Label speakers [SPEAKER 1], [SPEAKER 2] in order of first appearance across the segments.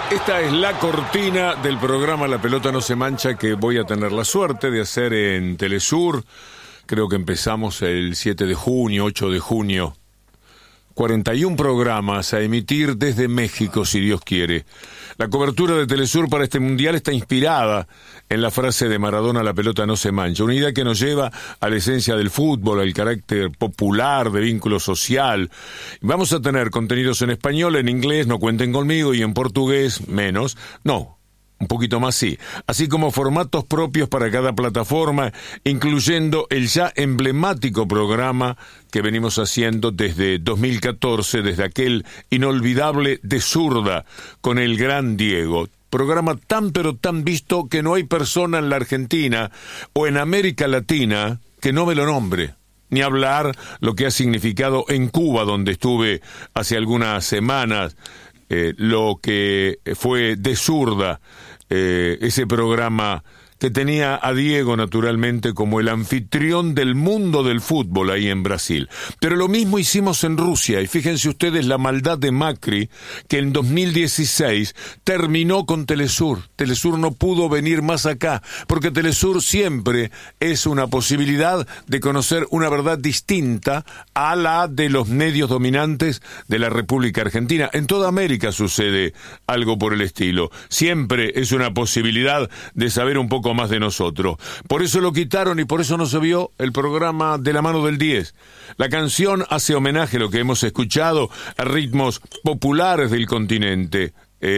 [SPEAKER 1] Esta es la cortina del programa La Pelota No Se Mancha, que voy a tener la suerte de hacer en Telesur. Creo que empezamos el 7 de junio, 8 de junio. 41 programas a emitir desde México, si Dios quiere. La cobertura de Telesur para este mundial está inspirada en la frase de Maradona: la pelota no se mancha. Una idea que nos lleva a la esencia del fútbol, al carácter popular, de vínculo social. Vamos a tener contenidos en español, en inglés, no cuenten conmigo, y en portugués, menos. No, un poquito más sí. Así como formatos propios para cada plataforma, incluyendo el ya emblemático programa que venimos haciendo desde 2014, desde aquel inolvidable De Zurda con el gran Diego. Programa tan pero tan visto que no hay persona en la Argentina o en América Latina que no me lo nombre. Ni hablar lo que ha significado en Cuba, donde estuve hace algunas semanas, lo que fue De Zurda, ese programa que tenía a Diego naturalmente como el anfitrión del mundo del fútbol ahí en Brasil. Pero lo mismo hicimos en Rusia, y fíjense ustedes la maldad de Macri, que en 2016 terminó con Telesur. Telesur no pudo venir más acá, porque Telesur siempre es una posibilidad de conocer una verdad distinta a la de los medios dominantes de la República Argentina. En toda América sucede algo por el estilo. Siempre es una posibilidad de saber un poco más de nosotros. Por eso lo quitaron y por eso no se vio el programa De la mano del 10. La canción hace homenaje a lo que hemos escuchado, a ritmos populares del continente.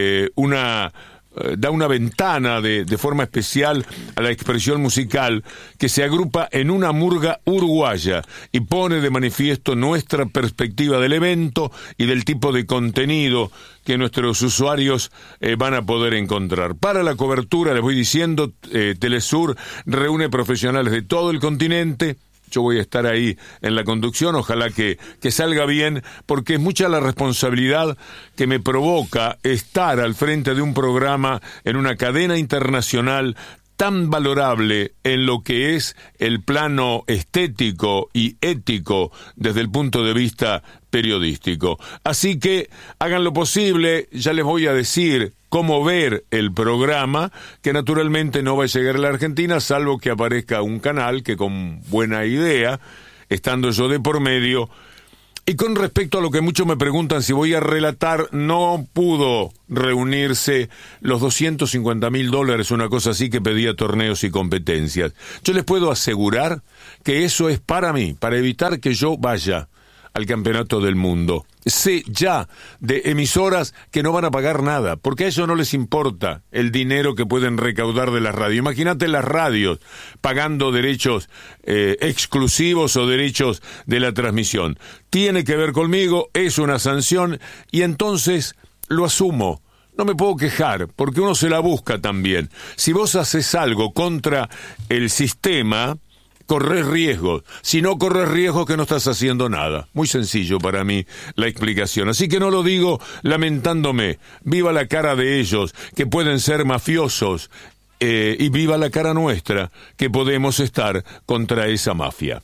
[SPEAKER 1] Da una ventana de forma especial a la expresión musical que se agrupa en una murga uruguaya y pone de manifiesto nuestra perspectiva del evento y del tipo de contenido que nuestros usuarios van a poder encontrar. Para la cobertura, les voy diciendo, Telesur reúne profesionales de todo el continente. Yo voy a estar ahí en la conducción, ojalá que salga bien, porque es mucha la responsabilidad que me provoca estar al frente de un programa en una cadena internacional tan valorable en lo que es el plano estético y ético desde el punto de vista periodístico. Así que hagan lo posible, ya les voy a decir cómo ver el programa, que naturalmente no va a llegar a la Argentina, salvo que aparezca un canal que con buena idea, estando yo de por medio. Y con respecto a lo que muchos me preguntan si voy a relatar, no pudo reunirse los $250.000, una cosa así, que pedía Torneos y Competencias. Yo les puedo asegurar que eso es para mí, para evitar que yo vaya al Campeonato del Mundo. Sé ya de emisoras que no van a pagar nada, porque a ellos no les importa el dinero que pueden recaudar de las radios. Imagínate las radios pagando derechos exclusivos o derechos de la transmisión. Tiene que ver conmigo, es una sanción, y entonces lo asumo. No me puedo quejar, porque uno se la busca también. Si vos haces algo contra el sistema, corres riesgos. Si no corres riesgos, que no estás haciendo nada. Muy sencillo para mí la explicación. Así que no lo digo lamentándome. Viva la cara de ellos, que pueden ser mafiosos, y viva la cara nuestra, que podemos estar contra esa mafia.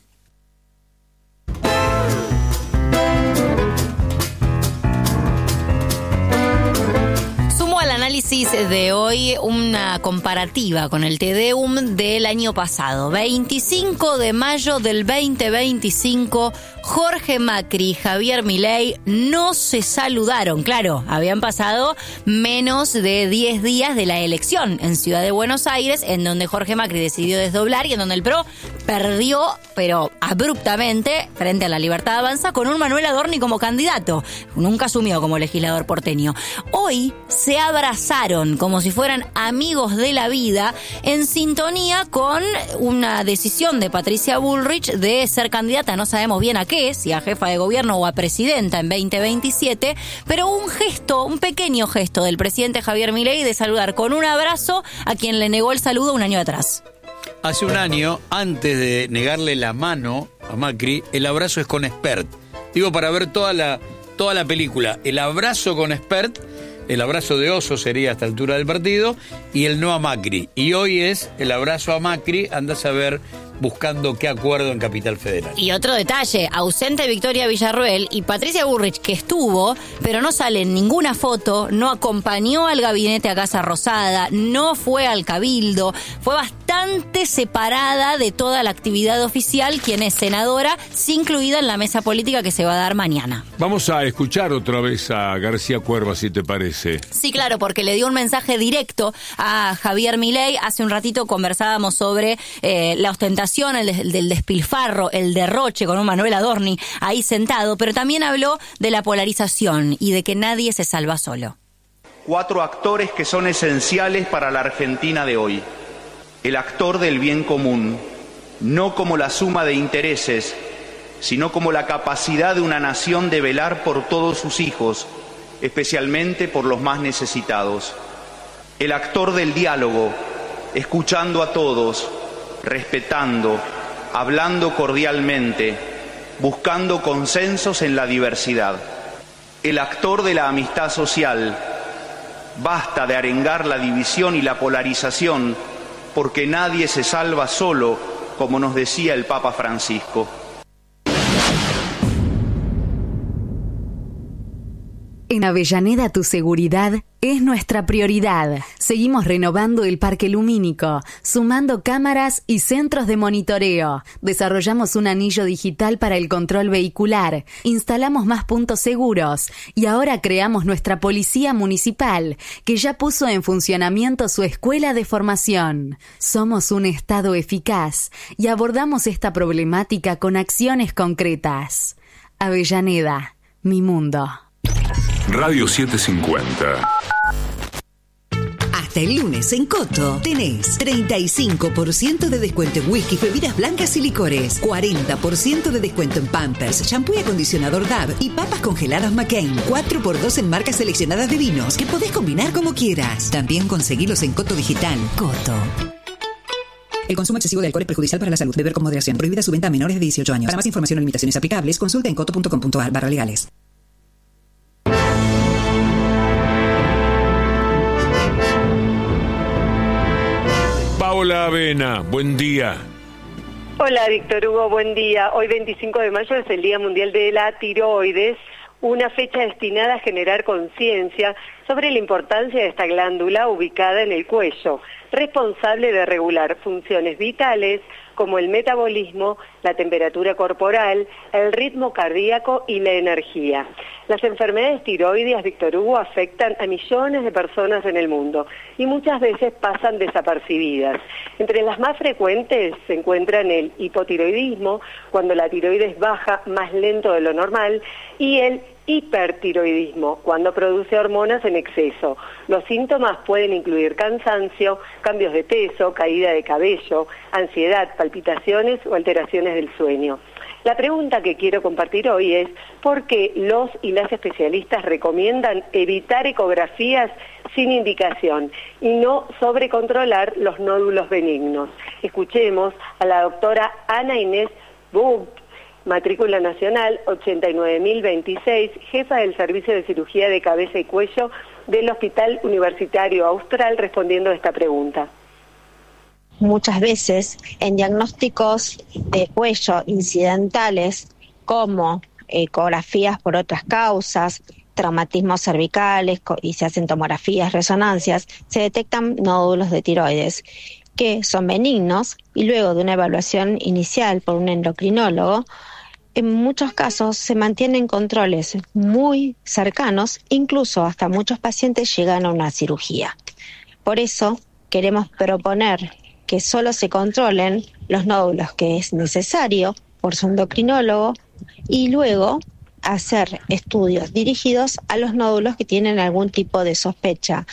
[SPEAKER 2] De hoy, una comparativa con el Tedeum del año pasado. 25 de mayo del 2025, Jorge Macri y Javier Milei no se saludaron. Claro, habían pasado menos de 10 días de la elección en Ciudad de Buenos Aires, en donde Jorge Macri decidió desdoblar y en donde el PRO perdió, pero abruptamente, frente a La Libertad Avanza, con un Manuel Adorni como candidato. Nunca asumió como legislador porteño. Hoy se abrazaron como si fueran amigos de la vida, en sintonía con una decisión de Patricia Bullrich de ser candidata, no sabemos bien a qué, si a jefa de gobierno o a presidenta en 2027, pero un pequeño gesto del presidente Javier Milei de saludar con un abrazo a quien le negó el saludo un año atrás.
[SPEAKER 3] Hace un año, antes de negarle la mano a Macri, el abrazo es con Spert. Digo, para ver toda la película. El abrazo con Spert, el abrazo de oso sería a esta altura del partido, y el no a Macri. Y hoy es el abrazo a Macri, andás a ver buscando qué acuerdo en Capital Federal.
[SPEAKER 2] Y otro detalle, ausente Victoria Villarruel y Patricia Bullrich, que estuvo, pero no sale en ninguna foto, no acompañó al gabinete a Casa Rosada, no fue al Cabildo, fue bastante separada de toda la actividad oficial, quien es senadora, sí incluida en la mesa política que se va a dar mañana.
[SPEAKER 1] Vamos a escuchar otra vez a García Cuerva, si te parece.
[SPEAKER 2] Sí, claro, porque le dio un mensaje directo a Javier Milei. Hace un ratito conversábamos sobre la ostentación, del despilfarro, el derroche con un Manuel Adorni ahí sentado, pero también habló de la polarización y de que nadie se salva solo.
[SPEAKER 4] 4 actores que son esenciales para la Argentina de hoy. El actor del bien común, no como la suma de intereses, sino como la capacidad de una nación de velar por todos sus hijos, especialmente por los más necesitados. El actor del diálogo, escuchando a todos, respetando, hablando cordialmente, buscando consensos en la diversidad. El actor de la amistad social, basta de arengar la división y la polarización, porque nadie se salva solo, como nos decía el Papa Francisco.
[SPEAKER 5] En Avellaneda tu seguridad es nuestra prioridad. Seguimos renovando el parque lumínico, sumando cámaras y centros de monitoreo. Desarrollamos un anillo digital para el control vehicular. Instalamos más puntos seguros. Y ahora creamos nuestra policía municipal, que ya puso en funcionamiento su escuela de formación. Somos un Estado eficaz y abordamos esta problemática con acciones concretas. Avellaneda, mi mundo.
[SPEAKER 6] Radio 750.
[SPEAKER 7] Hasta el lunes en Coto tenés 35% de descuento en whisky, bebidas blancas y licores, 40% de descuento en Pampers, shampoo y acondicionador Dove y papas congeladas McCain, 4x2 en marcas seleccionadas de vinos que podés combinar como quieras. También conseguilos en Coto Digital. Coto. El consumo excesivo de alcohol es perjudicial para la salud. Beber con moderación. Prohibida su venta a menores de 18 años. Para más información o limitaciones aplicables, consulta en coto.com.ar/legales.
[SPEAKER 1] Paola Avena, buen día.
[SPEAKER 8] Hola, Víctor Hugo, buen día. Hoy 25 de mayo es el Día Mundial de la Tiroides, una fecha destinada a generar conciencia sobre la importancia de esta glándula ubicada en el cuello, responsable de regular funciones vitales como el metabolismo, la temperatura corporal, el ritmo cardíaco y la energía. Las enfermedades tiroideas, Víctor Hugo, afectan a millones de personas en el mundo y muchas veces pasan desapercibidas. Entre las más frecuentes se encuentran el hipotiroidismo, cuando la tiroides baja más lento de lo normal, y el hipertiroidismo, cuando produce hormonas en exceso. Los síntomas pueden incluir cansancio, cambios de peso, caída de cabello, ansiedad, palpitaciones o alteraciones del sueño. La pregunta que quiero compartir hoy es ¿por qué los y las especialistas recomiendan evitar ecografías sin indicación y no sobrecontrolar los nódulos benignos? Escuchemos a la doctora Ana Inés Bug, matrícula nacional 89.026, jefa del Servicio de Cirugía de Cabeza y Cuello del Hospital Universitario Austral, respondiendo a esta pregunta.
[SPEAKER 9] Muchas veces en diagnósticos de cuello incidentales como ecografías por otras causas, traumatismos cervicales y se hacen tomografías, resonancias, se detectan nódulos de tiroides que son benignos y luego de una evaluación inicial por un endocrinólogo, en muchos casos se mantienen controles muy cercanos, incluso hasta muchos pacientes llegan a una cirugía. Por eso queremos proponer que solo se controlen los nódulos que es necesario por su endocrinólogo y luego hacer estudios dirigidos a los nódulos que tienen algún tipo de sospecha.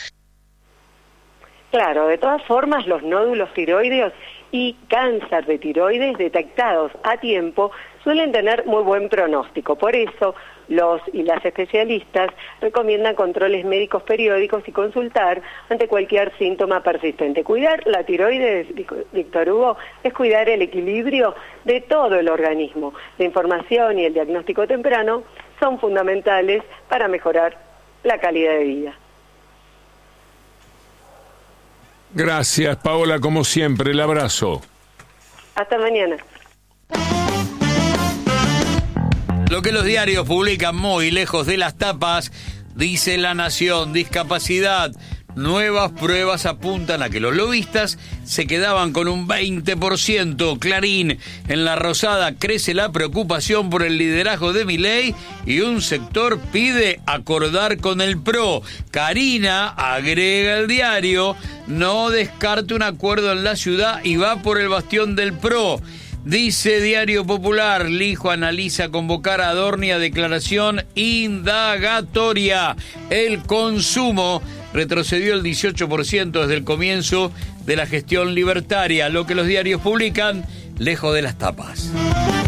[SPEAKER 8] Claro, de todas formas los nódulos tiroideos y cáncer de tiroides detectados a tiempo suelen tener muy buen pronóstico. Por eso los y las especialistas recomiendan controles médicos periódicos y consultar ante cualquier síntoma persistente. Cuidar la tiroides, Víctor Hugo, es cuidar el equilibrio de todo el organismo. La información y el diagnóstico temprano son fundamentales para mejorar la calidad de vida.
[SPEAKER 1] Gracias, Paola, como siempre, el abrazo.
[SPEAKER 8] Hasta mañana.
[SPEAKER 3] Lo que los diarios publican muy lejos de las tapas, dice La Nación, discapacidad. Nuevas pruebas apuntan a que los lobistas se quedaban con un 20%. Clarín, en La Rosada crece la preocupación por el liderazgo de Milei y un sector pide acordar con el PRO. Karina, agrega el diario, no descarte un acuerdo en la ciudad y va por el bastión del PRO. Dice Diario Popular, Lijo analiza convocar a Adorni a declaración indagatoria. El consumo retrocedió el 18% desde el comienzo de la gestión libertaria. Lo que los diarios publican, lejos de las tapas.